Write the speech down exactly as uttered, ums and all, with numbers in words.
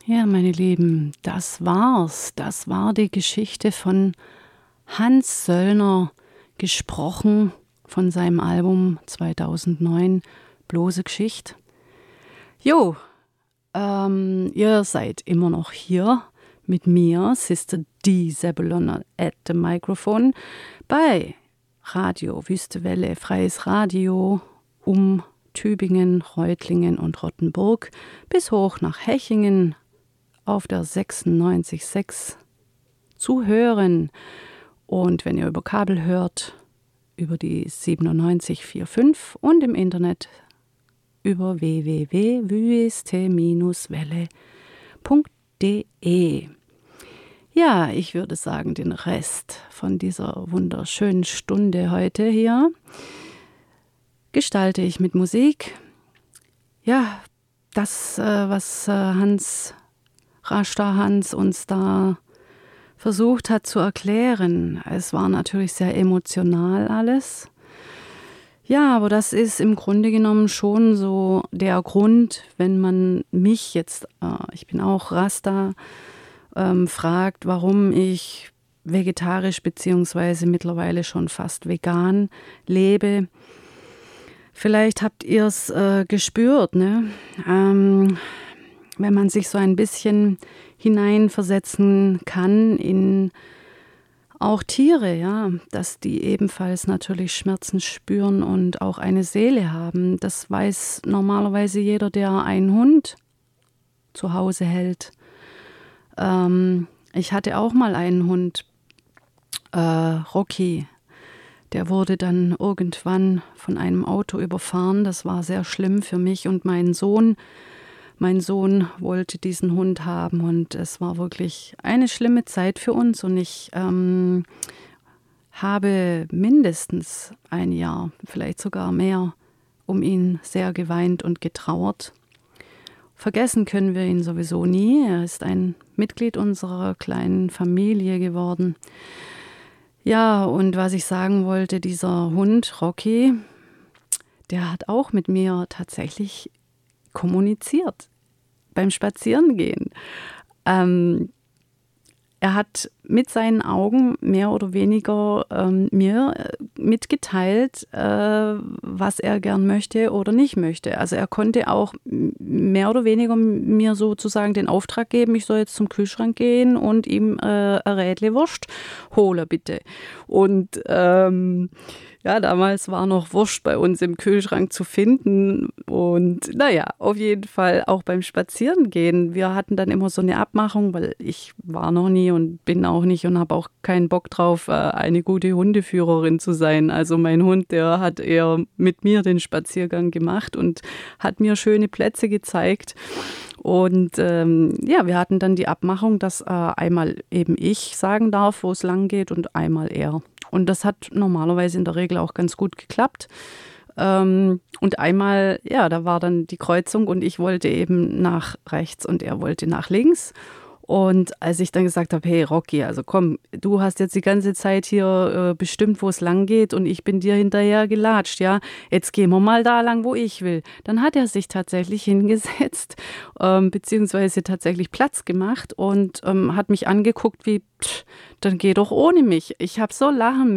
Ja, meine Lieben, das war's. Das war die Geschichte von Hans Söllner, gesprochen von seinem Album zweitausendneun, Bloße Geschichte. Jo, ähm, ihr seid immer noch hier mit mir, Sister D. Sebulon at the Microphone, bei Radio Wüstewelle, freies Radio, um Tübingen, Reutlingen und Rottenburg bis hoch nach Hechingen auf der sechsundneunzig Komma sechs zu hören. Und wenn ihr über Kabel hört, über die siebenundneunzig Komma fünf und im Internet über w w w punkt wüste welle punkt de. Ja, ich würde sagen, den Rest von dieser wunderschönen Stunde heute hier gestalte ich mit Musik. Ja, das, äh, was äh, Hans, Rasta Hans uns da versucht hat zu erklären, es war natürlich sehr emotional alles. Ja, aber das ist im Grunde genommen schon so der Grund, wenn man mich jetzt, äh, ich bin auch Rasta, ähm, fragt, warum ich vegetarisch beziehungsweise mittlerweile schon fast vegan lebe. Vielleicht habt ihr es äh, gespürt, ne? Ähm, wenn man sich so ein bisschen hineinversetzen kann in auch Tiere, ja, dass die ebenfalls natürlich Schmerzen spüren und auch eine Seele haben. Das weiß normalerweise jeder, der einen Hund zu Hause hält. Ähm, ich hatte auch mal einen Hund, äh, Rocky. Der wurde dann irgendwann von einem Auto überfahren. Das war sehr schlimm für mich und meinen Sohn. Mein Sohn wollte diesen Hund haben und es war wirklich eine schlimme Zeit für uns. Und ich ähm, habe mindestens ein Jahr, vielleicht sogar mehr, um ihn sehr geweint und getrauert. Vergessen können wir ihn sowieso nie. Er ist ein Mitglied unserer kleinen Familie geworden. Ja, und was ich sagen wollte, dieser Hund, Rocky, der hat auch mit mir tatsächlich kommuniziert beim Spazierengehen. Ähm, er hat mit seinen Augen mehr oder weniger ähm, mir mitgeteilt, äh, was er gern möchte oder nicht möchte. Also er konnte auch mehr oder weniger mir sozusagen den Auftrag geben, ich soll jetzt zum Kühlschrank gehen und ihm äh, ein Rädle Wurst holen, bitte. Und ähm, ja, damals war noch Wurst bei uns im Kühlschrank zu finden und naja, auf jeden Fall auch beim Spazierengehen. Wir hatten dann immer so eine Abmachung, weil ich war noch nie und bin auch nicht und habe auch keinen Bock drauf, eine gute Hundeführerin zu sein. Also mein Hund, der hat eher mit mir den Spaziergang gemacht und hat mir schöne Plätze gezeigt. Und ähm, ja, wir hatten dann die Abmachung, dass äh, einmal eben ich sagen darf, wo es lang geht und einmal er. Und das hat normalerweise in der Regel auch ganz gut geklappt. Ähm, und einmal, ja, da war dann die Kreuzung und ich wollte eben nach rechts und er wollte nach links. Und als ich dann gesagt habe, hey Rocky, also komm, du hast jetzt die ganze Zeit hier äh, bestimmt, wo es lang geht und ich bin dir hinterher gelatscht, ja, jetzt gehen wir mal da lang, wo ich will. Dann hat er sich tatsächlich hingesetzt, ähm, beziehungsweise tatsächlich Platz gemacht und ähm, hat mich angeguckt wie, pff, dann geh doch ohne mich. Ich habe so lachen